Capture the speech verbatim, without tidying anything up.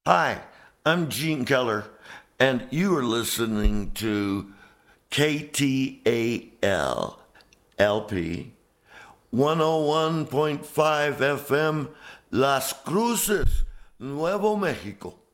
Hi, I'm Gene Keller, and you are listening to K T A L L P one oh one point five F M, Las Cruces, Nuevo Mexico.